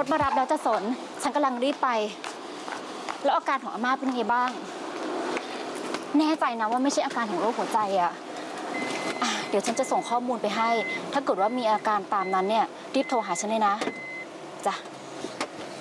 มารับแล้วจะสนฉันกำลังรีบไปแล้วอาการของอาม่าเป็นไงบ้างแน่ใจนะว่าไม่ใช่อาการของโรคหัวใจอะเดี๋ยวฉันจะส่งข้อมูลไปให้ถ้าเกิดว่ามีอาการตามนั้นเนี่ยรีบโทรหาฉันเลยนะจ้ะ